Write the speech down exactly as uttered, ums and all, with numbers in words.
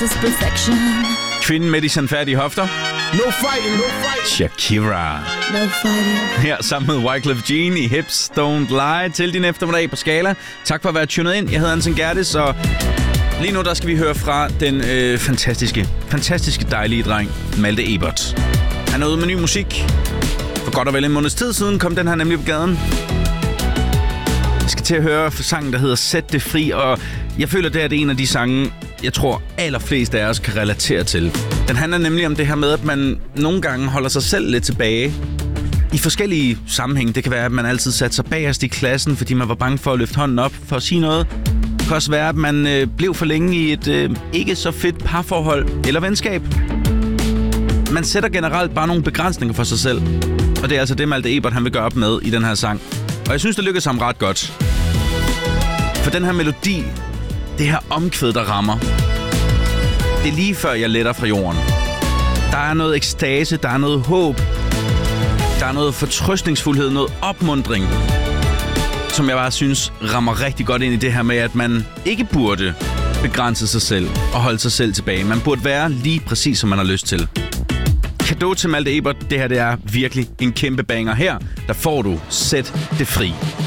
is perfection. Kvinden med de sandfærdige hofter. No fighting, no fighting. Shakira. No fighting. Her sammen med Wyclef Jean i Hips Don't Lie til din eftermiddag på Skala. Tak for at være tunet ind. Jeg hedder Anton Gertis, og lige nu der skal vi høre fra den øh, fantastiske, fantastiske dejlige dreng Malte Ebert. Han er ude med ny musik. For godt og vel en måneds tid siden kom den her nemlig på gaden. Jeg skal til at høre sangen, der hedder Sæt det fri, og jeg føler, det er en af de sange, jeg tror allerflest af os kan relatere til. Den handler nemlig om det her med, at man nogle gange holder sig selv lidt tilbage i forskellige sammenhænge. Det kan være, at man altid satte sig bagerst i klassen, fordi man var bange for at løfte hånden op for at sige noget. Det kan også være, at man øh, blev for længe i et øh, ikke så fedt parforhold eller venskab. Man sætter generelt bare nogle begrænsninger for sig selv. Og det er altså det, Malte Ebert han vil gøre op med i den her sang. Og jeg synes, det lykkes ham ret godt. For den her melodi, det her omkvæd, der rammer, det er lige før jeg letter fra jorden. Der er noget ekstase, der er noget håb, der er noget fortrøstningsfuldhed, noget opmuntring, som jeg bare synes rammer rigtig godt ind i det her med, at man ikke burde begrænse sig selv og holde sig selv tilbage. Man burde være lige præcis, som man har lyst til. Cadeau til Malte Ebert. Det her det er virkelig en kæmpe banger. Her, der får du Sæt det fri.